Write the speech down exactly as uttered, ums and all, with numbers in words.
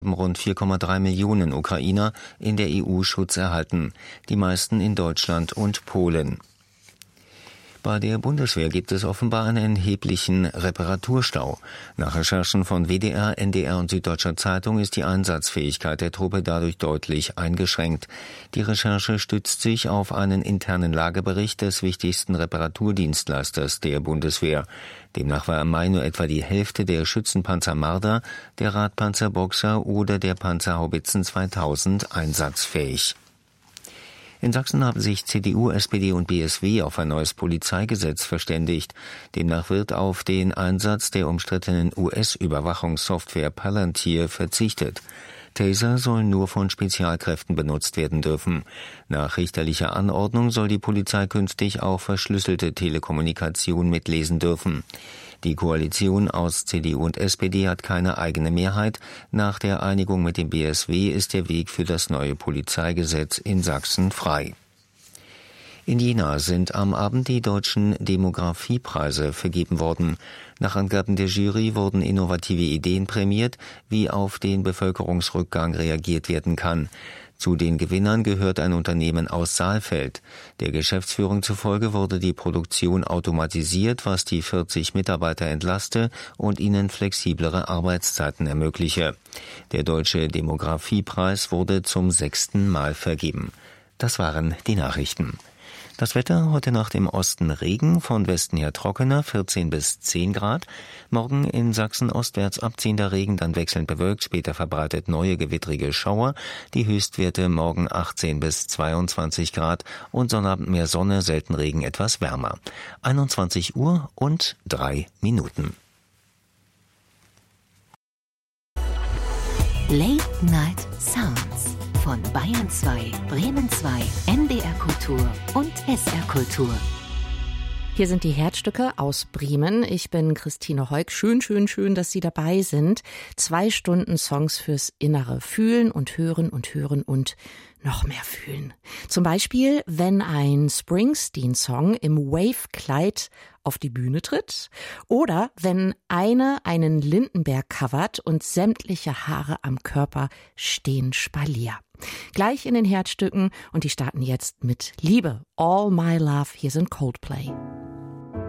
Rund vier Komma drei Millionen Ukrainer in der E U Schutz erhalten, die meisten in Deutschland und Polen. Bei der Bundeswehr gibt es offenbar einen erheblichen Reparaturstau. Nach Recherchen von W D R, N D R und Süddeutscher Zeitung ist die Einsatzfähigkeit der Truppe dadurch deutlich eingeschränkt. Die Recherche stützt sich auf einen internen Lagebericht des wichtigsten Reparaturdienstleisters der Bundeswehr. Demnach war im Mai nur etwa die Hälfte der Schützenpanzer Marder, der Radpanzer Boxer oder der Panzerhaubitzen zweitausend einsatzfähig. In Sachsen haben sich C D U, S P D und B S W auf ein neues Polizeigesetz verständigt. Demnach wird auf den Einsatz der umstrittenen U S-Überwachungssoftware Palantir verzichtet. Taser sollen nur von Spezialkräften benutzt werden dürfen. Nach richterlicher Anordnung soll die Polizei künftig auch verschlüsselte Telekommunikation mitlesen dürfen. Die Koalition aus C D U und S P D hat keine eigene Mehrheit. Nach der Einigung mit dem B S W ist der Weg für das neue Polizeigesetz in Sachsen frei. In Jena sind am Abend die deutschen Demografiepreise vergeben worden. Nach Angaben der Jury wurden innovative Ideen prämiert, wie auf den Bevölkerungsrückgang reagiert werden kann. Zu den Gewinnern gehört ein Unternehmen aus Saalfeld. Der Geschäftsführung zufolge wurde die Produktion automatisiert, was die vierzig Mitarbeiter entlaste und ihnen flexiblere Arbeitszeiten ermögliche. Der Deutsche Demografiepreis wurde zum sechsten Mal vergeben. Das waren die Nachrichten. Das Wetter heute Nacht im Osten Regen, von Westen her trockener, vierzehn bis zehn Grad. Morgen in Sachsen ostwärts abziehender Regen, dann wechselnd bewölkt, später verbreitet neue gewittrige Schauer. Die Höchstwerte morgen achtzehn bis zweiundzwanzig Grad und Sonnabend mehr Sonne, selten Regen, etwas wärmer. einundzwanzig Uhr und drei Minuten. Late Night Sounds von Bayern zwei, Bremen zwei, N D R Kultur und S R Kultur. Hier sind die Herzstücke aus Bremen. Ich bin Christine Heuk. Schön, schön, schön, dass Sie dabei sind. Zwei Stunden Songs fürs Innere. Fühlen und hören und hören und noch mehr fühlen. Zum Beispiel, wenn ein Springsteen-Song im Wave-Kleid auf die Bühne tritt oder wenn eine einen Lindenberg covert und sämtliche Haare am Körper stehen Spalier. Gleich in den Herzstücken und die starten jetzt mit Liebe. All My Love. Hier sind Coldplay.